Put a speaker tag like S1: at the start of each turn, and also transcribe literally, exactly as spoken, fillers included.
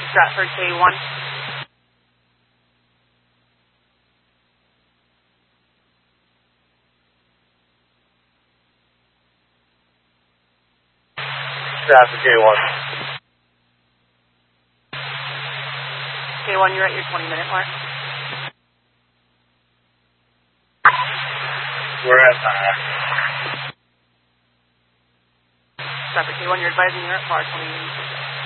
S1: Stratford K one.
S2: Stratford K one.
S1: K one, you're at your twenty minute mark.
S2: We're at uh
S1: Stratford K one, you're advising you're at par twenty.